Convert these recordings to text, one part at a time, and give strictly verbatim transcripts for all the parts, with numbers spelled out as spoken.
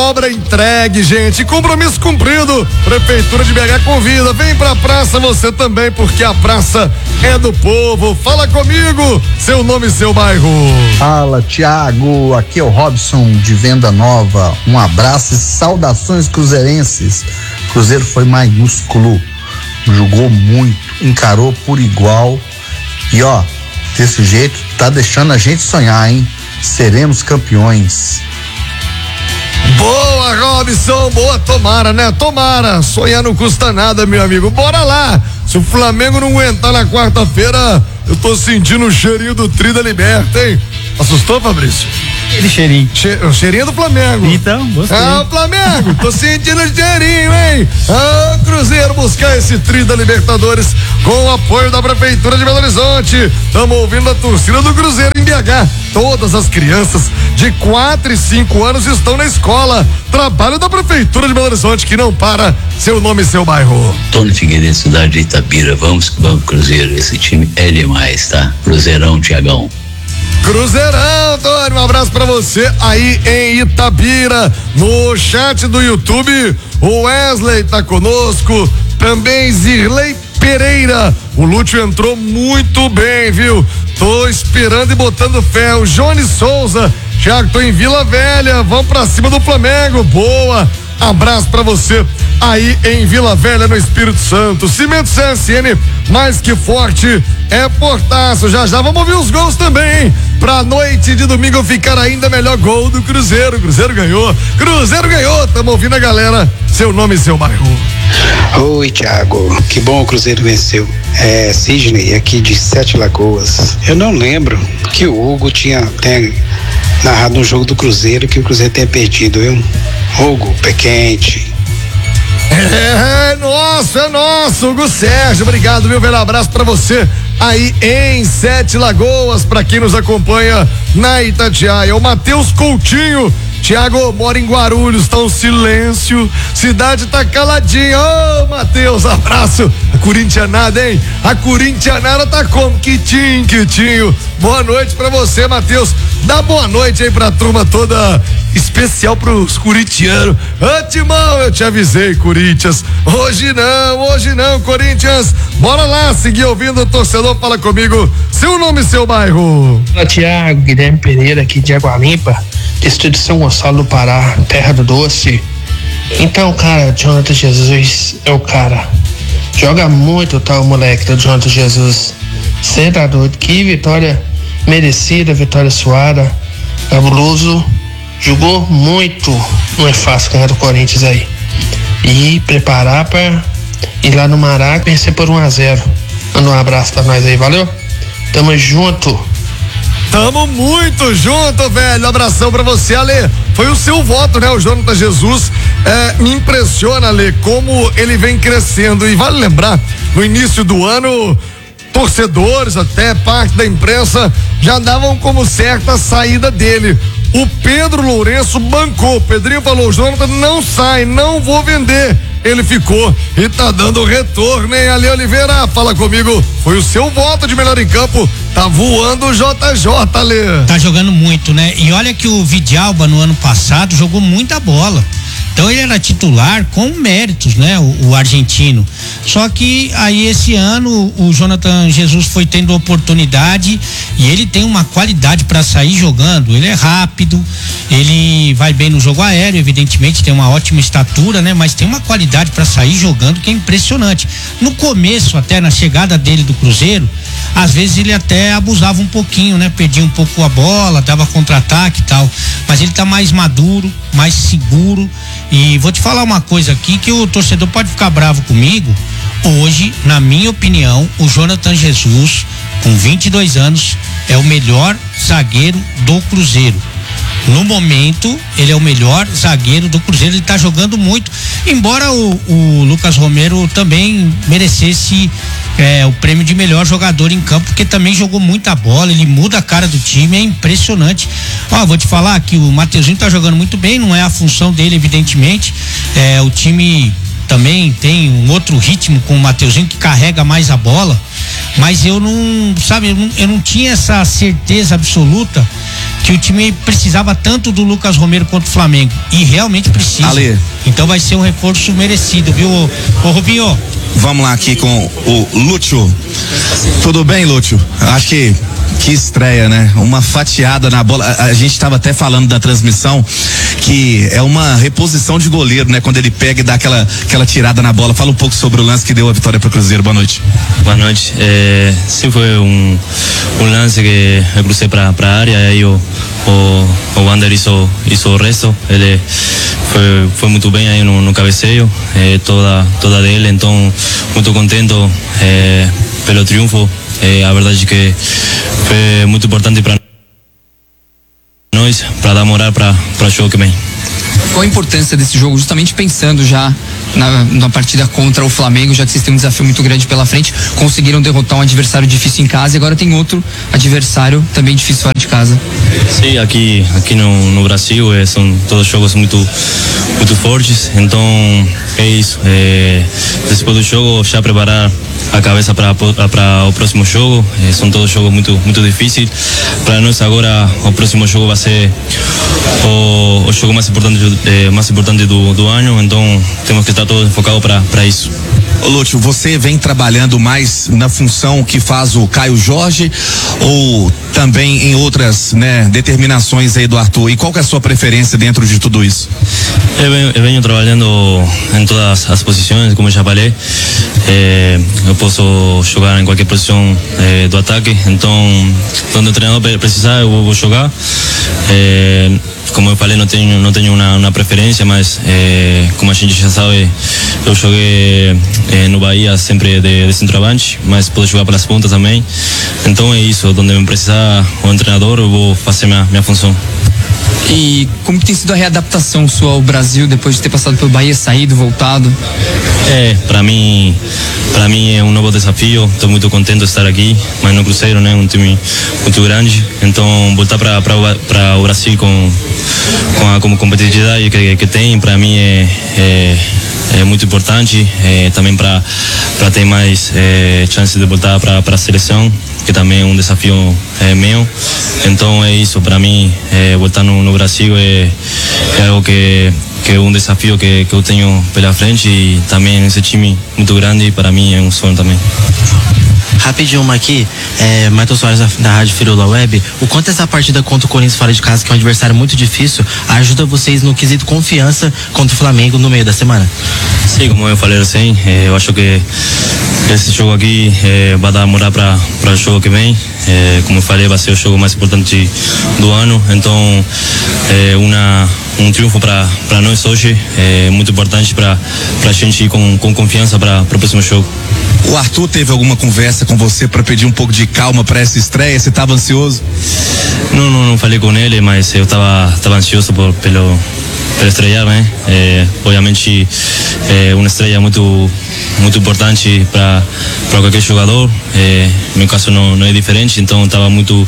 Obra entregue, gente. Compromisso cumprido. Prefeitura de B H convida. Vem pra praça você também, porque a praça é do povo. Fala comigo, seu nome e seu bairro. Fala, Tiago. Aqui é o Robson de Venda Nova. Um abraço e saudações cruzeirenses. Cruzeiro foi maiúsculo. Jogou muito, encarou por igual. E ó, desse jeito tá deixando a gente sonhar, hein? Seremos campeões. Boa, Robson, boa, tomara, né? Tomara, sonhar não custa nada, meu amigo. Bora lá, se o Flamengo não aguentar na quarta-feira, eu tô sentindo o cheirinho do Tri da Liberta, hein? Assustou, Fabrício? Aquele cheirinho. Che, o cheirinho do Flamengo. Então, gostei. Ah, o Flamengo, tô sentindo o cheirinho, hein? Ah, Cruzeiro buscar esse Tri da Libertadores com o apoio da Prefeitura de Belo Horizonte. Tamo ouvindo a torcida do Cruzeiro em B H. Todas as crianças de quatro e cinco anos estão na escola. Trabalho da Prefeitura de Belo Horizonte que não para. Seu nome e seu bairro. Tony Figueiredo, cidade de Itabira. Vamos que vamos, Cruzeiro. Esse time é demais, tá? Cruzeirão, Tiagão. Cruzeirão, Tony, um abraço pra você aí em Itabira. No chat do YouTube, o Wesley tá conosco, também Zirley Pereira. O Lúcio entrou muito bem, viu? Tô esperando e botando fé. O Johnny Souza, Thiago, tô em Vila Velha, vamos pra cima do Flamengo, boa. Abraço pra você aí em Vila Velha, no Espírito Santo. Cimento C S N, mais que forte, é portaço. Já já vamos ouvir os gols também, hein? Pra noite de domingo ficar ainda melhor. Gol do Cruzeiro. Cruzeiro ganhou. Cruzeiro ganhou. Tamo ouvindo a galera. Seu nome e seu bairro. Oi, Thiago. Que bom o Cruzeiro venceu. É Sidney, aqui de Sete Lagoas. Eu não lembro que o Hugo tinha, tenha narrado no jogo do Cruzeiro que o Cruzeiro tenha perdido, viu? Hugo, pé quente. É, é nosso, é nosso, Hugo Sérgio, obrigado, meu velho, abraço pra você aí em Sete Lagoas, pra quem nos acompanha na Itatiaia. O Matheus Coutinho, Tiago, mora em Guarulhos, tá um silêncio, cidade tá caladinha. Ô, Matheus, abraço. A corintianada, hein? A corintianada tá como? Quitinho, quitinho. Boa noite pra você, Matheus. Dá boa noite aí pra turma toda, especial pros corintianos. Ô, Timão, eu te avisei, Corinthians. Hoje não, hoje não, Corinthians. Bora lá, seguir ouvindo o torcedor. Fala comigo, seu nome e seu bairro. Olá, Tiago, Guilherme Pereira aqui de Água Limpa, distrito de São Gonçalo do Pará, terra do doce. Então, cara, Jonathan Jesus é o cara. Joga muito, tá, o moleque do Jonathan Jesus. Cê tá doido, que vitória merecida, vitória suada, fabuloso. Jogou muito, não é fácil ganhar do Corinthians aí. E preparar pra ir lá no Maraca e vencer por um a zero. Manda um abraço pra nós aí, valeu? Tamo junto. Tamo muito junto, velho. Abração pra você, Ale. Foi o seu voto, né? O Jonathan Jesus. É, me impressiona, Ale, como ele vem crescendo. E vale lembrar, no início do ano, torcedores, até parte da imprensa, já davam como certa a saída dele. O Pedro Lourenço bancou. O Pedrinho falou: Jonathan não sai, não vou vender. Ele ficou e tá dando retorno, hein? Ale Oliveira, fala comigo. Foi o seu voto de melhor em campo. Tá voando o J J, Ale. Tá jogando muito, né? E olha que o Vidalba no ano passado jogou muita bola. Então ele era titular com méritos, né? O, o argentino. Só que aí esse ano o Jonathan Jesus foi tendo oportunidade e ele tem uma qualidade para sair jogando. Ele é rápido, ele vai bem no jogo aéreo, evidentemente tem uma ótima estatura, né? Mas tem uma qualidade para sair jogando que é impressionante. No começo, até na chegada dele do Cruzeiro, às vezes ele até abusava um pouquinho, né? Perdia um pouco a bola, dava contra-ataque e tal. Mas ele tá mais maduro, mais seguro. E vou te falar uma coisa aqui que o torcedor pode ficar bravo comigo. Hoje, na minha opinião, o Jonathan Jesus, com vinte e dois anos, é o melhor zagueiro do Cruzeiro. No momento, ele é o melhor zagueiro do Cruzeiro. Ele tá jogando muito, embora o, o Lucas Romero também merecesse é, o prêmio de melhor jogador em campo, porque também jogou muita bola, ele muda a cara do time, é impressionante. Ó, vou te falar que o Mateuzinho tá jogando muito bem, não é a função dele, evidentemente. É, o time também tem um outro ritmo com o Mateuzinho, que carrega mais a bola, mas eu não, sabe, eu não, eu não tinha essa certeza absoluta que o time precisava tanto do Lucas Romero contra o Flamengo. E realmente precisa. Ale. Então vai ser um reforço merecido, viu, ô, ô Rubinho? Vamos lá aqui com o Lúcio. Tudo bem, Lúcio? Acho que que estreia, né? Uma fatiada na bola. A, a gente estava até falando da transmissão que é uma reposição de goleiro, né? Quando ele pega e dá aquela, aquela tirada na bola. Fala um pouco sobre o lance que deu a vitória para o Cruzeiro. Boa noite. Boa noite. É, sim, foi um, um lance que eu cruzei para a área e aí o, o, o Wander hizo, hizo o resto. Ele foi, foi muito bem aí no, no cabeceio, é, toda, toda dele. Então, muito contento é, pelo triunfo. É, a verdade é que foi muito importante para nós, para dar moral para o jogo que vem. Qual a importância desse jogo, justamente pensando já na, na partida contra o Flamengo, já que vocês têm um desafio muito grande pela frente, conseguiram derrotar um adversário difícil em casa e agora tem outro adversário também difícil fora de casa? Sim, aqui, aqui no, no Brasil é, são todos jogos muito, muito fortes, então é isso. É, depois do jogo já preparar a cabeça para o próximo jogo. É, são todos jogos muito, muito difíceis. Para nós agora o próximo jogo vai ser o, o jogo mais importante, é, mais importante do, do ano, então temos que estar todos focados para isso. Ô Lúcio, você vem trabalhando mais na função que faz o Caio Jorge ou também em outras, né, determinações aí do Arthur? E qual que é a sua preferência dentro de tudo isso? Eu venho, eu venho trabalhando em todas as posições, como já falei. É, eu posso jogar em qualquer posição é, do ataque, então quando o treinador precisar eu vou jogar. É, como eu falei, não tenho não tenho uma, uma preferência, mas é, como a gente já sabe, eu joguei é, no Bahia sempre de, de centroavante, mas posso jogar pelas pontas também. Então é isso, onde me precisar o treinador eu vou fazer minha, minha função. E como que tem sido a readaptação sua ao Brasil depois de ter passado pelo Bahia, saído, voltado? É, para mim, para mim é um novo desafio. Estou muito contente de estar aqui, mas no Cruzeiro, né, um time muito grande. Então voltar para para o Brasil com com a como competitividade que, que tem, para mim é, é é muito importante, é, também para para ter mais é, chance de voltar para para a seleção, que também é um desafio é, meu. Então é isso, para mim é, voltar no, no Brasil é, é algo que que é um desafio que, que eu tenho pela frente, e também esse time muito grande para mim é um sonho também. Rapidinho uma aqui, é, Matheus Soares da, da Rádio Firula Web, o quanto essa partida contra o Corinthians fora de casa, que é um adversário muito difícil, ajuda vocês no quesito confiança contra o Flamengo no meio da semana? Sim, como eu falei assim, é, eu acho que esse jogo aqui é, vai dar moral para para o jogo que vem. É, como eu falei, vai ser o jogo mais importante do ano, então é uma um triunfo para para nós hoje é muito importante para para a gente ir com com confiança para para o próximo jogo. O Arthur teve alguma conversa com você para pedir um pouco de calma para essa estreia? Você estava ansioso? Não, não, não falei com ele, mas eu estava estava ansioso por, pelo pelo estrear, né? É, obviamente é uma estreia muito muito importante para para qualquer jogador. É, no meu caso não, não é diferente, então estava muito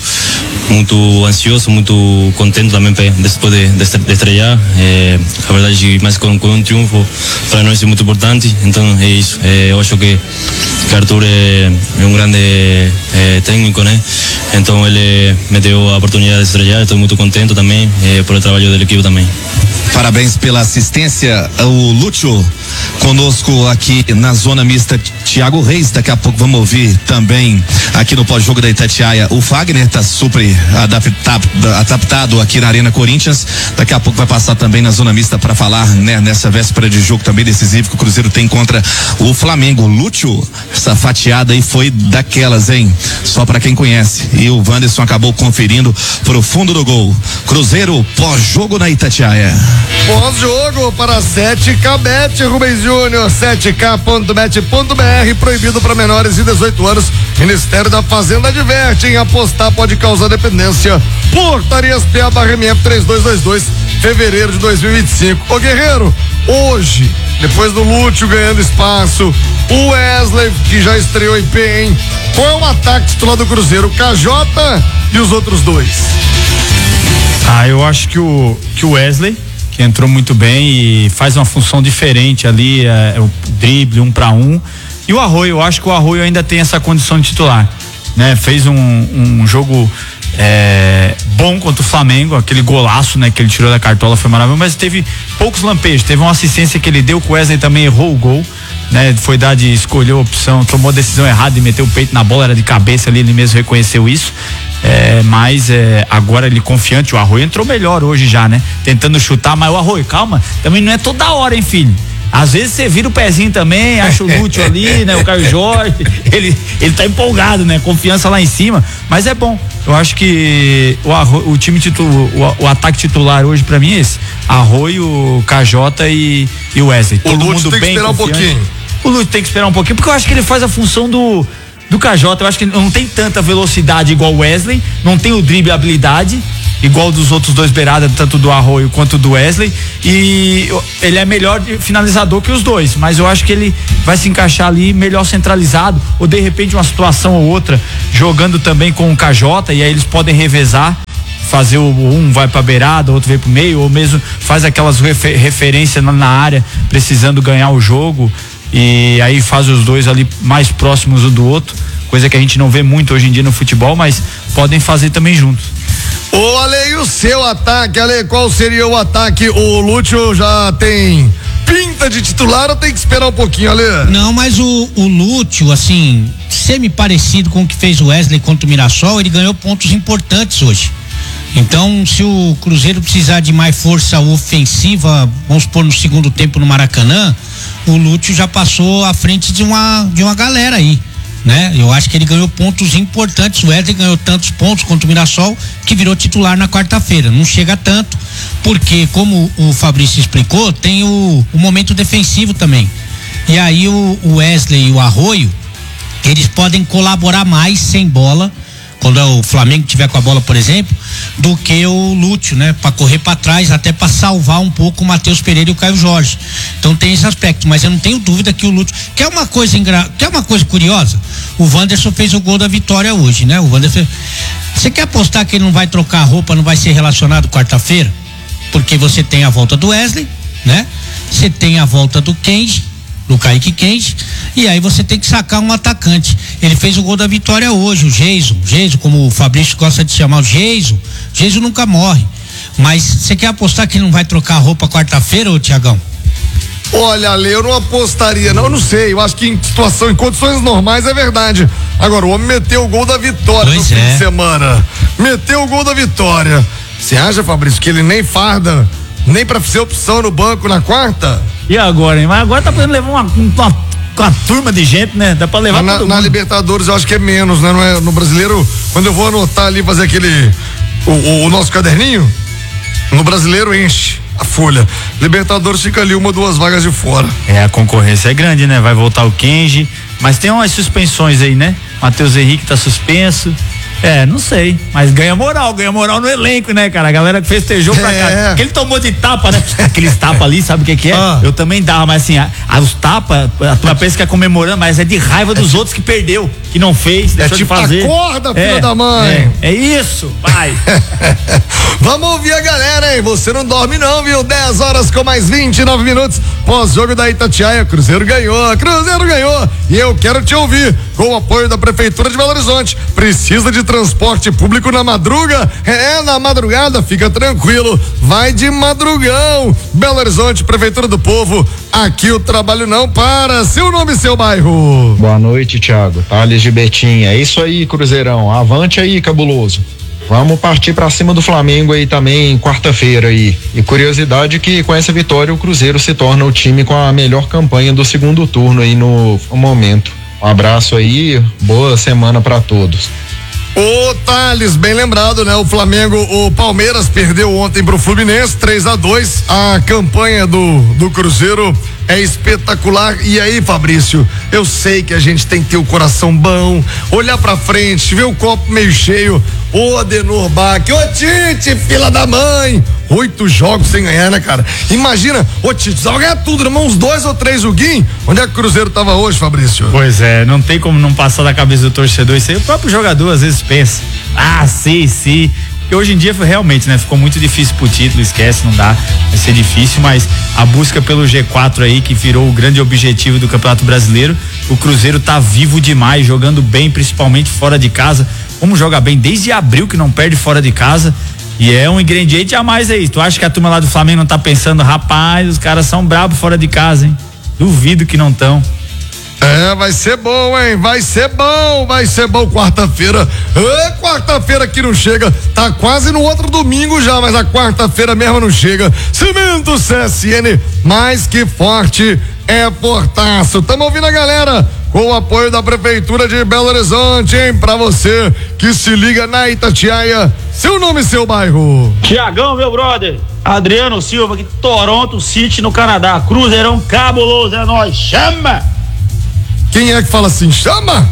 muito ansioso, muito contente também depois de, de, de estrear. É, a verdade, mas com, com um triunfo para nós é muito importante. Então é isso. É, eu acho que que Arthur é, é um grande é, técnico, né? Então ele me deu a oportunidade de estrear. Estou muito contente também é, por o trabalho da equipe também. Parabéns pela assistência, o Lúcio conosco aqui na zona mista, Thiago Reis. Daqui a pouco vamos ouvir também aqui no pós-jogo da Itatiaia. O Fagner tá super adaptado, adaptado aqui na Arena Corinthians. Daqui a pouco vai passar também na zona mista para falar, né, nessa véspera de jogo também decisivo que o Cruzeiro tem contra o Flamengo. Lúcio, essa fatiada aí foi daquelas, hein? Só para quem conhece. E o Wanderson acabou conferindo pro fundo do gol. Cruzeiro pós-jogo na Itatiaia. Pós-jogo para sete K Bet, Rubens Júnior, sete K ponto bet ponto b r, proibido para menores de dezoito anos. Ministério da Fazenda adverte: em apostar pode causar dependência. Portarias P A barra M F três dois dois dois, fevereiro de dois mil e vinte e cinco. Ô Guerreiro, hoje, depois do Lúcio ganhando espaço, o Wesley, que já estreou em P, hein? Qual é o ataque titular do Cruzeiro? O K J e os outros dois? Ah, eu acho que o, que o Wesley, que entrou muito bem e faz uma função diferente ali, é, é o drible um para um. E o Arroio, eu acho que o Arroio ainda tem essa condição de titular, né? Fez um, um jogo é, bom contra o Flamengo, aquele golaço, né, que ele tirou da cartola foi maravilhoso, mas teve poucos lampejos, teve uma assistência que ele deu, que o Wesley também errou o gol, né, foi dar de escolher a opção, tomou a decisão errada de meter o peito na bola, era de cabeça ali, ele mesmo reconheceu isso. É, mas é, agora ele confiante, o Arroio entrou melhor hoje já, né? Tentando chutar, mas o Arroio, calma, também não é toda hora, hein, filho? Às vezes você vira o pezinho também, acha o Lúcio ali, né? O Caio Jorge, ele, ele tá empolgado, né? Confiança lá em cima, mas é bom. Eu acho que o, Arroio, o time titular, o, o ataque titular hoje pra mim é esse: Arroio, K J e, e Wesley. Todo o mundo Lúcio tem bem que esperar confiante. um pouquinho. O Lúcio tem que esperar um pouquinho, porque eu acho que ele faz a função do do K J. Eu acho que não tem tanta velocidade igual o Wesley, não tem o drible, a habilidade igual dos outros dois beiradas, tanto do Arroio quanto do Wesley, e ele é melhor finalizador que os dois, mas eu acho que ele vai se encaixar ali melhor centralizado, ou de repente uma situação ou outra jogando também com o K J, e aí eles podem revezar, fazer o um vai pra beirada, outro vem pro meio, ou mesmo faz aquelas refer, referências na, na área, precisando ganhar o jogo, e aí faz os dois ali mais próximos um do outro, coisa que a gente não vê muito hoje em dia no futebol, mas podem fazer também juntos. Ô, Ale, e o seu ataque, Ale, qual seria o ataque? O Lúcio já tem pinta de titular ou tem que esperar um pouquinho, Ale? Não, mas o, o Lúcio, assim, semi-parecido com o que fez o Wesley contra o Mirassol, ele ganhou pontos importantes hoje. Então, se o Cruzeiro precisar de mais força ofensiva, vamos supor no segundo tempo no Maracanã, o Lúcio já passou à frente de uma, de uma galera aí, né? Eu acho que ele ganhou pontos importantes. O Wesley ganhou tantos pontos contra o Mirassol que virou titular na quarta-feira. Não chega tanto, porque como o Fabrício explicou, tem o, o momento defensivo também. E aí o, o Wesley e o Arroio, eles podem colaborar mais sem bola, quando o Flamengo tiver com a bola, por exemplo, do que o Lúcio, né? Para correr para trás, até para salvar um pouco o Matheus Pereira e o Caio Jorge. Então tem esse aspecto, mas eu não tenho dúvida que o Lúcio, quer uma coisa engra... quer uma coisa curiosa? O Wanderson fez o gol da vitória hoje, né? O Wanderson, você quer apostar que ele não vai trocar a roupa, não vai ser relacionado quarta-feira? Porque você tem a volta do Wesley, né? Você tem a volta do Kenji, do Kaique Kenji, e aí você tem que sacar um atacante. Ele fez o gol da vitória hoje, o Geiso, Geiso, como o Fabrício gosta de chamar, o Geiso, Geiso nunca morre, mas você quer apostar que ele não vai trocar a roupa quarta-feira, ô Tiagão? Olha, Ale, eu não apostaria, não, eu não sei, eu acho que em situação, em condições normais é verdade. Agora, o homem meteu o gol da vitória pois no é. fim de semana, meteu o gol da vitória. Você acha, Fabrício, que ele nem farda, nem pra ser opção no banco na quarta? E agora, hein? Mas agora tá podendo levar uma, uma, uma turma de gente, né? Dá pra levar na, todo na mundo. Libertadores eu acho que é menos, né? Não é, no Brasileiro, quando eu vou anotar ali, fazer aquele o, o, o nosso caderninho, no Brasileiro enche a folha. Libertadores fica ali uma, duas vagas de fora. É, a concorrência é grande, né? Vai voltar o Kenji, mas tem umas suspensões aí, né? Matheus Henrique tá suspenso. É, não sei, mas ganha moral, ganha moral no elenco, né, cara? A galera que festejou pra É. cá. Aquele tomou de tapa, né? Aqueles tapas ali, sabe o que que é? Ah. Eu também dava, mas assim, a, a, os tapas, a turma pensa que é comemorando, mas é de raiva dos outros que perdeu, que não fez, deixou tipo, de fazer. acorda, filha É, da mãe. É, é isso, vai. Vamos ouvir a galera, hein? Você não dorme não, viu? dez horas com mais vinte e nove minutos. Pós-jogo da Itatiaia, Cruzeiro ganhou, Cruzeiro ganhou. E eu quero te ouvir com o apoio da Prefeitura de Belo Horizonte. Precisa de transporte público na madruga? É, na madrugada, fica tranquilo. Vai de madrugão. Belo Horizonte, Prefeitura do Povo. Aqui o trabalho não para. Seu nome e seu bairro. Boa noite, Thiago. Thales de Betinha. É isso aí, Cruzeirão. Avante aí, cabuloso. Vamos partir pra cima do Flamengo aí também quarta-feira aí. E curiosidade que com essa vitória o Cruzeiro se torna o time com a melhor campanha do segundo turno aí no momento. Um abraço aí, boa semana pra todos. Ô Thales, bem lembrado, né? O Flamengo, o Palmeiras perdeu ontem pro Fluminense, três a dois. A campanha do, do Cruzeiro é espetacular. E aí, Fabrício, eu sei que a gente tem que ter o coração bom, olhar pra frente, ver o copo meio cheio. Ô Adenor Bach, ô Tite, fila da mãe. Oito jogos sem ganhar, né, cara? Imagina, ô Tite, precisava ganhar tudo, irmão, uns dois ou três o Guim. Onde é que o Cruzeiro tava hoje, Fabrício? Pois é, não tem como não passar da cabeça do torcedor. Isso aí o próprio jogador às vezes pensa, ah, sim, sim. Porque hoje em dia realmente, né, ficou muito difícil pro título, esquece, não dá, vai ser difícil, mas a busca pelo G quatro aí, que virou o grande objetivo do Campeonato Brasileiro, o Cruzeiro tá vivo demais, jogando bem, principalmente fora de casa. Como joga bem desde abril que não perde fora de casa, E é um ingrediente a mais aí. Tu acha que a turma lá do Flamengo não tá pensando, rapaz, os caras são brabos fora de casa, hein? Duvido que não estão. É, vai ser bom, hein? Vai ser bom, vai ser bom quarta-feira. É, quarta-feira que não chega. Tá quase no outro domingo já, mas a quarta-feira mesmo não chega. Cimento C S N, mais que forte é Fortaço. Tamo ouvindo a galera com o apoio da Prefeitura de Belo Horizonte, hein? Pra você que se liga na Itatiaia, seu nome e seu bairro. Tiagão, meu brother. Adriano Silva, aqui Toronto City, no Canadá. Cruzeirão cabuloso, é nóis. Chama! Quem é que fala assim? Chama!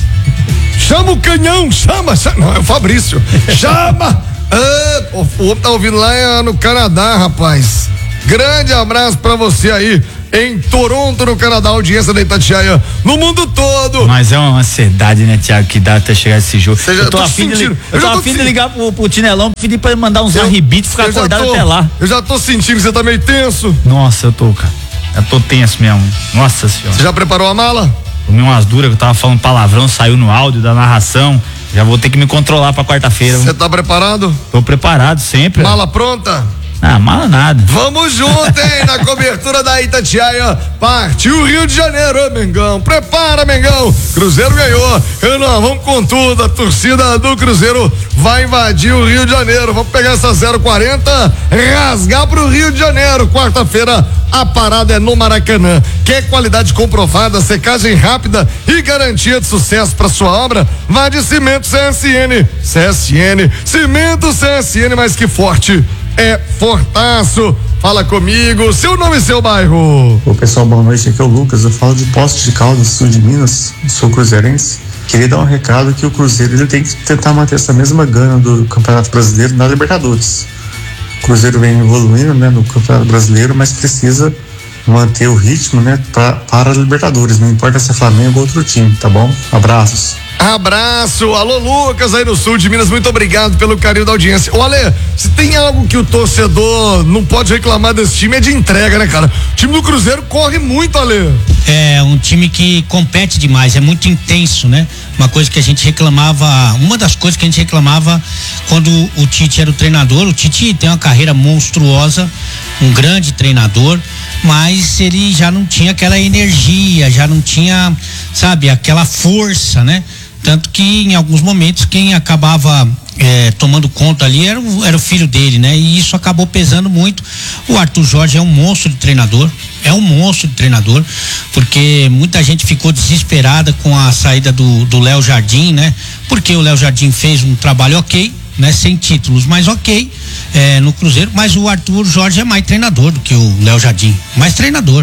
Chama o canhão, chama! chama. Não, é o Fabrício. Chama! Ah, o outro tá ouvindo lá é no Canadá, rapaz. Grande abraço pra você aí em Toronto, no Canadá, audiência da Itatiaia no mundo todo. Mas é uma ansiedade, né, Thiago, que dá até chegar esse jogo. Você já eu tô tô afim de, sentindo, eu eu tô já tô afim de se- ligar pro, pro Tinelão, pedir pra ele mandar uns Eu- arribitos e ficar eu já acordado tô- até lá. Eu já tô sentindo que você tá meio tenso. Nossa, eu tô, cara. Eu tô tenso mesmo. Nossa senhora. Você já preparou a mala? Comi umas duras que eu tava falando palavrão, saiu no áudio da narração. Já vou ter que me controlar pra quarta-feira. Você tá preparado? Tô preparado sempre. Mala pronta? Ah, mala nada. Vamos junto, hein? Na cobertura da Itatiaia, partiu o Rio de Janeiro, ô Mengão. Prepara, Mengão. Cruzeiro ganhou. E nós vamos com tudo. A torcida do Cruzeiro vai invadir o Rio de Janeiro. Vamos pegar essa zero quarenta, rasgar pro Rio de Janeiro. Quarta-feira, a parada é no Maracanã. Quer qualidade comprovada, secagem rápida e garantia de sucesso para sua obra? Vá de Cimento C S N. C S N, Cimento C S N, mais que forte é Fortaço. Fala comigo, seu nome e seu bairro. Ô pessoal, boa noite, aqui é o Lucas, eu falo de Poços de Caldas, sul de Minas, sou cruzeirense. Queria dar um recado que o Cruzeiro ele tem que tentar manter essa mesma gana do Campeonato Brasileiro na Libertadores. O Cruzeiro vem evoluindo, né, no Campeonato Brasileiro, mas precisa manter o ritmo, né, pra, para a Libertadores, não importa se é Flamengo ou outro time, tá bom? Abraços. Abraço, alô Lucas aí no sul de Minas, muito obrigado pelo carinho da audiência. Ô Ale, se tem algo que o torcedor não pode reclamar desse time é de entrega, né, cara? O time do Cruzeiro corre muito, Ale. É um time que compete demais, é muito intenso, né? Uma coisa que a gente reclamava, uma das coisas que a gente reclamava quando o Tite era o treinador. O Tite tem uma carreira monstruosa, um grande treinador, mas ele já não tinha aquela energia, já não tinha, sabe, aquela força, né? Tanto que em alguns momentos quem acabava é, tomando conta ali era o, era o filho dele, né? E isso acabou pesando muito. O Arthur Jorge é um monstro de treinador, é um monstro de treinador, porque muita gente ficou desesperada com a saída do do Léo Jardim, né? Porque o Léo Jardim fez um trabalho ok, né? Sem títulos, mas ok, é, no Cruzeiro, mas o Arthur Jorge é mais treinador do que o Léo Jardim, mais treinador.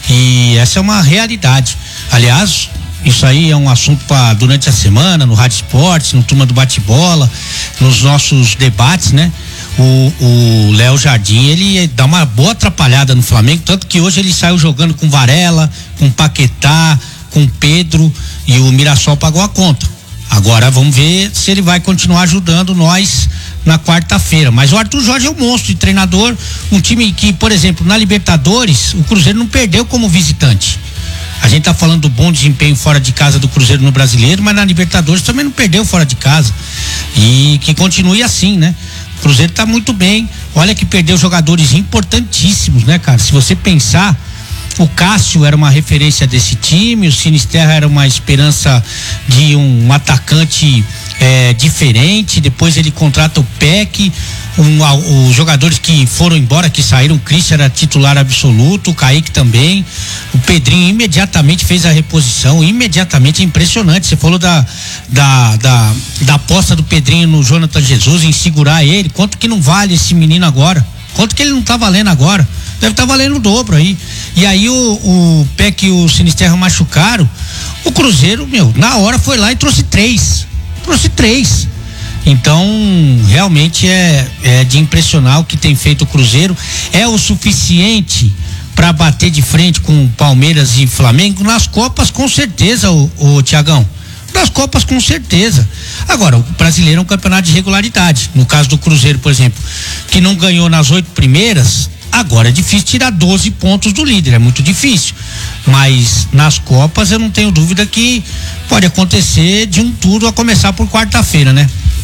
E essa é uma realidade. Aliás, isso aí é um assunto para durante a semana, no Rádio Esportes, no Turma do Bate-Bola, nos nossos debates, né? O, o Léo Jardim, ele dá uma boa atrapalhada no Flamengo, tanto que hoje ele saiu jogando com Varela, com Paquetá, com Pedro, e o Mirassol pagou a conta. Agora vamos ver se ele vai continuar ajudando nós na quarta-feira. Mas o Arthur Jorge é um monstro de treinador, um time que, por exemplo, na Libertadores, o Cruzeiro não perdeu como visitante. A gente tá falando do bom desempenho fora de casa do Cruzeiro no Brasileiro, mas na Libertadores também não perdeu fora de casa. E que continue assim, né? O Cruzeiro tá muito bem. Olha que perdeu jogadores importantíssimos, né, cara? Se você pensar, o Cássio era uma referência desse time, o Sinisterra era uma esperança de um atacante é, diferente. Depois ele contrata o Peck. Um, os jogadores que foram embora, que saíram, o Christian era titular absoluto, o Kaique também, o Pedrinho imediatamente fez a reposição, imediatamente, é impressionante. Você falou da da, da da aposta do Pedrinho no Jonathan Jesus, em segurar ele. Quanto que não vale esse menino agora? Quanto que ele não tá valendo agora? Deve estar tá valendo o dobro aí. E aí o, o Peck e o Sinisterra machucaram, o Cruzeiro, meu, na hora foi lá e trouxe três trouxe três. Então, realmente é, é de impressionar o que tem feito o Cruzeiro. É o suficiente para bater de frente com Palmeiras e Flamengo nas Copas, com certeza, o, o Tiagão. Nas Copas, com certeza. Agora, o brasileiro é um campeonato de regularidade. No caso do Cruzeiro, por exemplo, que não ganhou nas oito primeiras, agora é difícil tirar doze pontos do líder, é muito difícil. Mas nas Copas eu não tenho dúvida que pode acontecer de um tudo a começar por quarta-feira, né?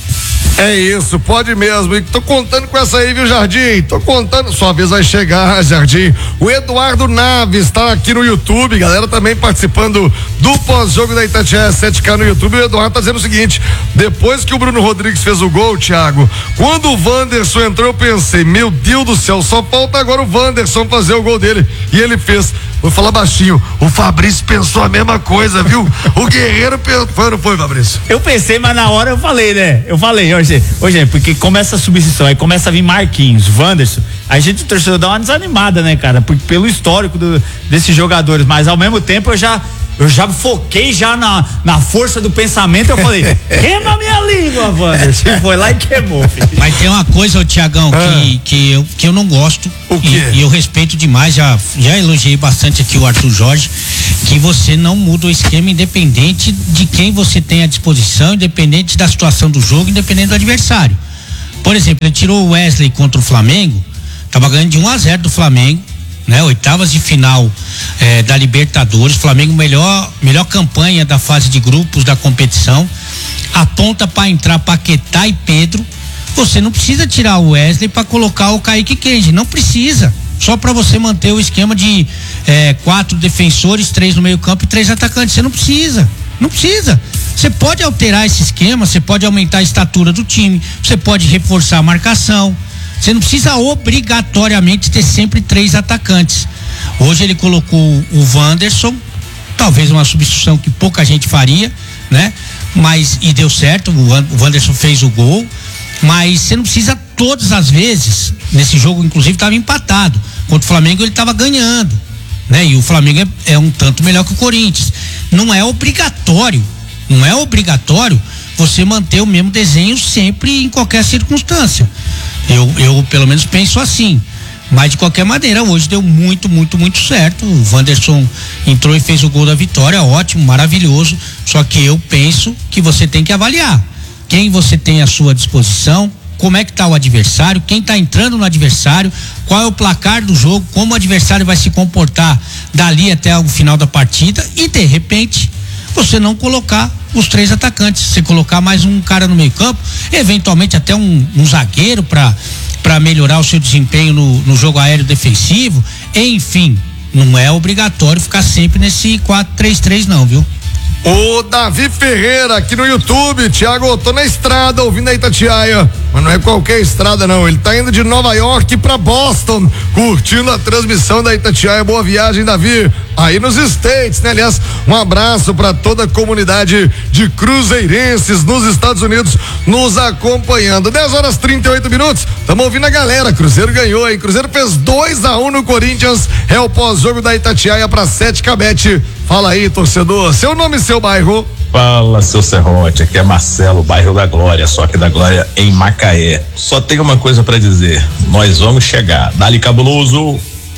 É isso, pode mesmo. E tô contando com essa aí, viu, Jardim? Tô contando. Sua vez vai chegar, Jardim. O Eduardo Naves tá aqui no YouTube, galera também participando do pós-jogo da Itatiaia sete K no YouTube. O Eduardo tá dizendo o seguinte: depois que o Bruno Rodrigues fez o gol, Thiago, quando o Wanderson entrou, eu pensei, meu Deus do céu, só falta agora o Wanderson fazer o gol dele. E ele fez. Vou falar baixinho, o Fabrício pensou a mesma coisa, viu? O Guerreiro pensou. Foi, não foi, Fabrício? Eu pensei, mas na hora eu falei, né? Eu falei, hoje, hoje porque começa a substituição, aí começa a vir Marquinhos, Wanderson, a gente, o torcedor, dá uma desanimada, né, cara? Por, pelo histórico do, desses jogadores, mas ao mesmo tempo eu já eu já foquei já na, na força do pensamento, eu falei, queima a minha língua, Wanderson. Foi lá e queimou. Filho. Mas tem uma coisa, ô Tiagão, ah. que, que, eu, que eu não gosto. O quê? E, e eu respeito demais, já, já elogiei bastante aqui o Arthur Jorge, que você não muda o esquema independente de quem você tem à disposição, independente da situação do jogo, independente do adversário. Por exemplo, ele tirou o Wesley contra o Flamengo, tava ganhando de um a zero do Flamengo, né? Oitavas de final eh, da Libertadores, Flamengo melhor melhor campanha da fase de grupos da competição, aponta para entrar Paquetá e Pedro. Você não precisa tirar o Wesley para colocar o Kaique Kenji, não precisa, só para você manter o esquema de eh, quatro defensores, três no meio campo e três atacantes. Você não precisa, não precisa. Você pode alterar esse esquema, você pode aumentar a estatura do time, você pode reforçar a marcação. Você não precisa obrigatoriamente ter sempre três atacantes. Hoje ele colocou o Wanderson, talvez uma substituição que pouca gente faria, né? Mas, e deu certo, o Wanderson fez o gol, mas você não precisa todas as vezes. Nesse jogo, inclusive, estava empatado. Contra o Flamengo ele estava ganhando, né? E o Flamengo é, é um tanto melhor que o Corinthians. Não é obrigatório, não é obrigatório você manter o mesmo desenho sempre em qualquer circunstância. Eu, eu pelo menos penso assim, mas de qualquer maneira hoje deu muito, muito, muito certo. O Wanderson entrou e fez o gol da vitória, ótimo, maravilhoso, só que eu penso que você tem que avaliar quem você tem à sua disposição, como é que tá o adversário, quem tá entrando no adversário, qual é o placar do jogo, como o adversário vai se comportar dali até o final da partida e de repente você não colocar os três atacantes, você colocar mais um cara no meio campo, eventualmente até um, um zagueiro para para melhorar o seu desempenho no, no jogo aéreo defensivo, enfim, não é obrigatório ficar sempre nesse quatro três três não, viu? O Davi Ferreira aqui no YouTube. Thiago, tô na estrada ouvindo a Itatiaia, mas não é qualquer estrada não, ele tá indo de Nova York pra Boston, curtindo a transmissão da Itatiaia. Boa viagem, Davi, aí nos States, né? Aliás, um abraço pra toda a comunidade de cruzeirenses nos Estados Unidos nos acompanhando. dez horas e trinta e oito minutos, estamos ouvindo a galera. Cruzeiro ganhou, hein? Cruzeiro fez dois a um no Corinthians, é o pós-jogo da Itatiaia pra sete Cabete. Fala aí, torcedor, seu nome e seu bairro. Fala, seu Serrote, aqui é Marcelo, bairro da Glória, só que da Glória em Macaé. Só tenho uma coisa pra dizer, nós vamos chegar, dali cabuloso.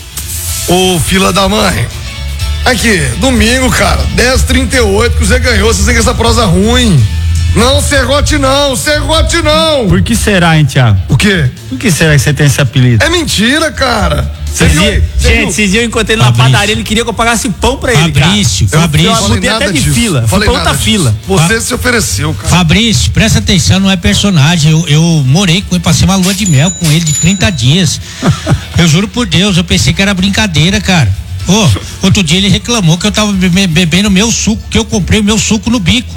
Ô, fila da mãe, aqui, domingo, cara, dez e trinta e oito, que você ganhou, você tem essa prosa ruim. Não, Serrote não, Serrote não. Por que será, hein, Thiago? O quê? Por que será que você tem esse apelido? É mentira, cara. Cê viu, gente, viu? Esses dias eu encontrei numa padaria, ele queria que eu pagasse pão pra ele, Fabrício, cara. Fabrício. Eu botei até de fila, fui pra outra fila. Você se ofereceu, cara. Fabrício, presta atenção, não é personagem, eu, eu morei com ele, passei uma lua de mel com ele de trinta dias. Eu juro por Deus, eu pensei que era brincadeira, cara. Oh, outro dia ele reclamou que eu tava bebe, bebendo meu suco, que eu comprei o meu suco no bico.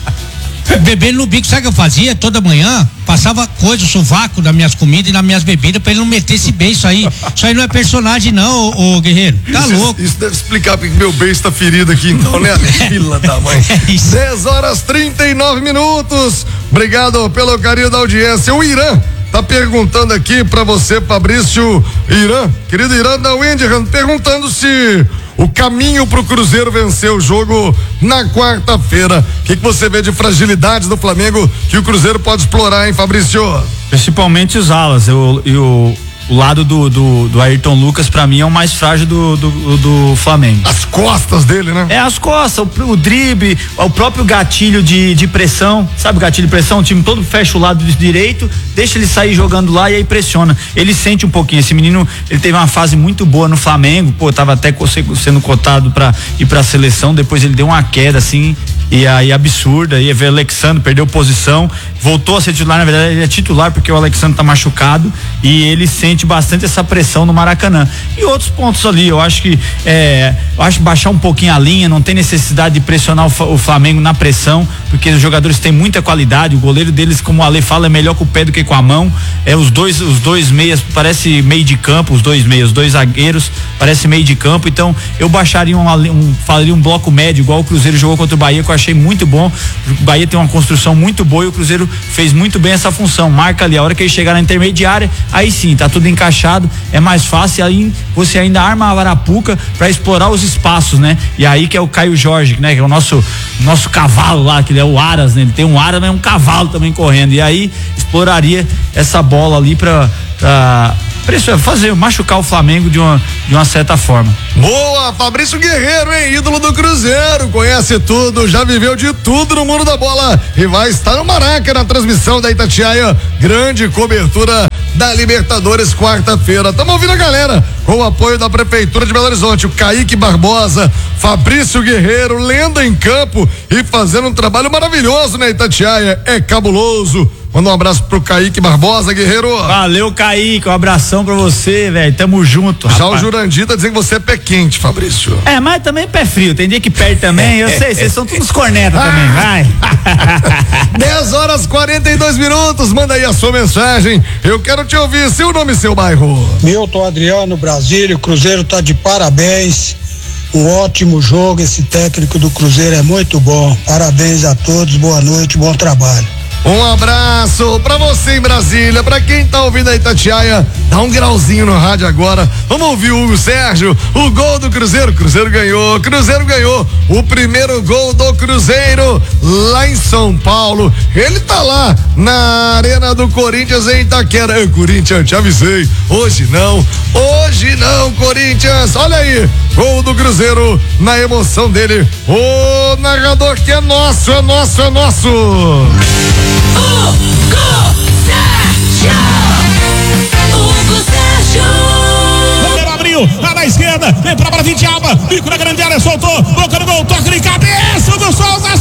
Bebendo no bico, sabe o que eu fazia? Toda manhã, passava coisa, sovaco nas minhas comidas e nas minhas bebidas pra ele não meter esse beijo aí. Isso aí não é personagem não, ô, ô Guerreiro. Tá isso, louco. Isso deve explicar porque meu beijo tá ferido aqui então, né? Fila da mãe. dez horas e trinta e nove minutos. Obrigado pelo carinho da audiência. O Irã tá perguntando aqui pra você, Fabrício. Irã, querido Irã da Windham, perguntando se o caminho pro Cruzeiro vencer o jogo na quarta-feira. O que, que você vê de fragilidades do Flamengo que o Cruzeiro pode explorar, hein, Fabrício? Principalmente os alas. Eu, eu, o lado do, do, do Ayrton Lucas, pra mim, é o mais frágil do, do, do Flamengo. As costas dele, né? É, as costas, o, o drible, o próprio gatilho de, de pressão. Sabe o gatilho de pressão? O time todo fecha o lado direito, deixa ele sair jogando lá e aí pressiona. Ele sente um pouquinho. Esse menino, ele teve uma fase muito boa no Flamengo, pô, tava até sendo cotado pra ir pra seleção, depois ele deu uma queda, assim, e aí absurda, e ver o Alexandre perdeu posição, voltou a ser titular, na verdade ele é titular porque o Alexandre tá machucado e ele sente bastante essa pressão no Maracanã. E outros pontos ali, eu acho que é, eu acho que baixar um pouquinho a linha, não tem necessidade de pressionar o, o Flamengo na pressão, porque os jogadores têm muita qualidade, o goleiro deles, como o Ale fala, é melhor com o pé do que com a mão, é, os dois, os dois meias, parece meio de campo, os dois meias, os dois zagueiros, parece meio de campo, então eu baixaria um, um, faria um bloco médio, igual o Cruzeiro jogou contra o Bahia, que eu achei muito bom, o Bahia tem uma construção muito boa e o Cruzeiro fez muito bem essa função, marca ali, a hora que ele chegar na intermediária, aí sim, tá tudo encaixado, é mais fácil, aí você ainda arma a Arapuca para explorar os espaços, né? E aí que é o Caio Jorge, né? Que é o nosso nosso cavalo lá, que ele é o Aras, né? Ele tem um Aras, mas é um cavalo também correndo, e aí exploraria essa bola ali pra, pra fazer, machucar o Flamengo de uma, de uma certa forma. Boa, Fabrício Guerreiro, hein? Ídolo do Cruzeiro, conhece tudo, já viveu de tudo no mundo da bola e vai estar no Maraca na transmissão da Itatiaia, grande cobertura da Libertadores quarta-feira. Tamo ouvindo a galera com o apoio da Prefeitura de Belo Horizonte, o Kaique Barbosa, Fabrício Guerreiro, lenda em campo e fazendo um trabalho maravilhoso na Itatiaia, é cabuloso. Manda um abraço pro Kaique Barbosa, Guerreiro. Valeu, Kaique, um abração pra você, velho, tamo junto. Já rapaz. O Jurandir tá dizendo que você é pé quente, Fabrício. É, mas também pé frio, tem dia que perde também, eu sei, vocês são todos cornetas também, vai. dez horas e quarenta e dois minutos, manda aí a sua mensagem, eu quero te ouvir, seu nome e seu bairro. Milton Adriano, Brasília, o Cruzeiro tá de parabéns, um ótimo jogo, esse técnico do Cruzeiro é muito bom, parabéns a todos, boa noite, bom trabalho. Um abraço pra você em Brasília, pra quem tá ouvindo a Itatiaia, dá um grauzinho no rádio agora, vamos ouvir o Hugo Sérgio, o gol do Cruzeiro, Cruzeiro ganhou, Cruzeiro ganhou, o primeiro gol do Cruzeiro lá em São Paulo, ele tá lá na Arena do Corinthians em Itaquera. Ei, Corinthians, te avisei, hoje não, hoje não, Corinthians, olha aí, gol do Cruzeiro na emoção dele, o narrador que é nosso, é nosso, é nosso. Hugo Sérgio, Hugo Sérgio. Goleiro abriu, lá na esquerda, vem pra bola, Vinte Alba, bico na grande área, soltou, boca no gol, toque de cabeça, Hugo Souza.